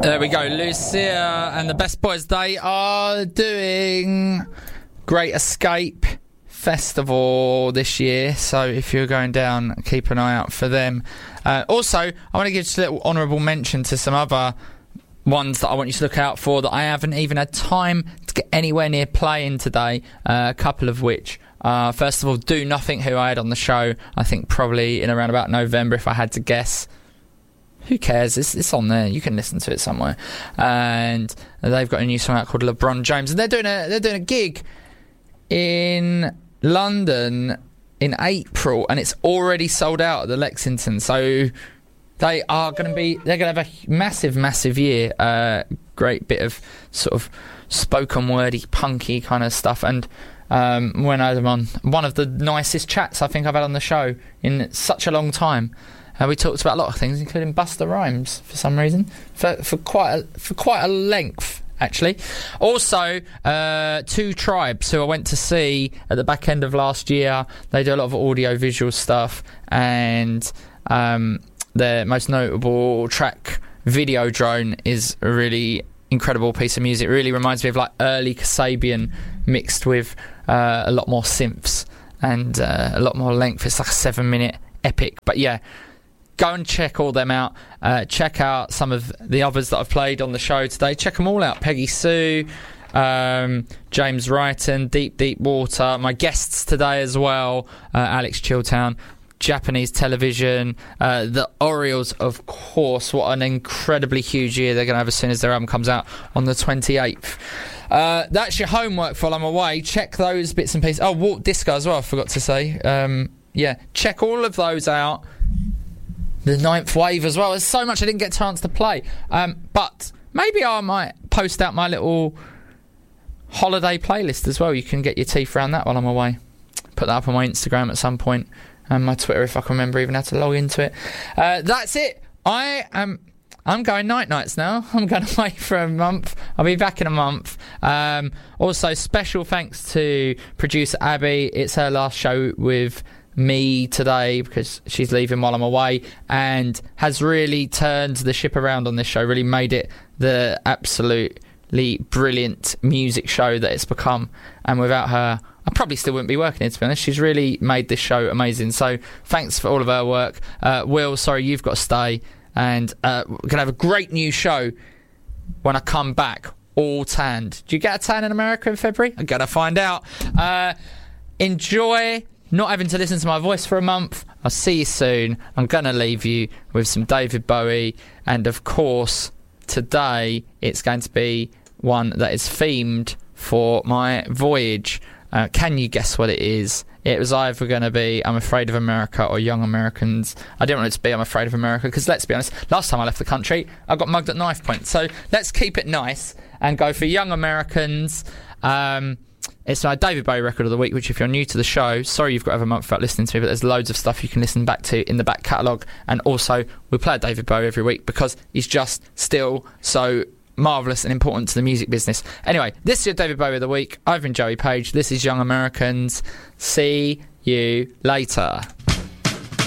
There we go, Lucia and the Best Boys. They are doing Great Escape Festival this year, so if you're going down, keep an eye out for them. Also, I want to give just a little honourable mention to some other ones that I want you to look out for that I haven't even had time to get anywhere near playing today, a couple of which first of all, Do Nothing, who I had on the show I think probably in around about November if I had to guess. Who cares? It's on there. You can listen to it somewhere. And they've got a new song out called LeBron James, and they're doing a gig in London in April, and it's already sold out at the Lexington. So they're going to have a massive year. Great bit of sort of spoken wordy, punky kind of stuff. And when I was on one of the nicest chats I think I've had on the show in such a long time. We talked about a lot of things, including Busta Rhymes for some reason, for quite a length actually. Also, Two Tribes, who I went to see at the back end of last year. They do a lot of audio visual stuff, and their most notable track, Video Drone, is a really incredible piece of music. It really reminds me of like early Kasabian mixed with a lot more synths and a lot more length. It's like a 7-minute epic, but yeah, go and check all them out. Check out some of the others that I've played on the show today. Check them all out. Peggy Sue, James Wrighton, Deep Water. My guests today as well, Alex Chiltown, Japanese Television, the Orioles, of course. What an incredibly huge year they're going to have as soon as their album comes out on the 28th. That's your homework while I'm away. Check those bits and pieces. Oh, Warp Disco as well, I forgot to say. Yeah, check all of those out. The Ninth Wave as well. There's so much I didn't get a chance to play. But maybe I might post out my little holiday playlist as well. You can get your teeth around that while I'm away. Put that up on my Instagram at some point, and my Twitter if I can remember even how to log into it. That's it. I'm going nights now. I'm going away for a month. I'll be back in a month. Also, special thanks to producer Abby. It's her last show with me today because she's leaving while I'm away, and has really turned the ship around on this show, really made it the absolutely brilliant music show that it's become. And without her, I probably still wouldn't be working here, to be honest. She's really made this show amazing, so thanks for all of her work. Will, sorry you've got to stay, and we're going to have a great new show when I come back, all tanned. Do you get a tan in America in February? I'm going to find out. Enjoy not having to listen to my voice for a month. I'll see you soon. I'm going to leave you with some David Bowie, and of course today it's going to be one that is themed for my voyage. Can you guess what it is? It was either going to be I'm Afraid of America or Young Americans. I didn't want it to be I'm Afraid of America because, let's be honest, last time I left the country I got mugged at knife point, so let's keep it nice and go for Young Americans. It's my David Bowie record of the week, which if you're new to the show, sorry you've got to have a month without listening to me, but there's loads of stuff you can listen back to in the back catalogue. And also, we play David Bowie every week because he's just still so marvellous and important to the music business. Anyway, this is your David Bowie of the week. I've been Joey Page. This is Young Americans. See you later.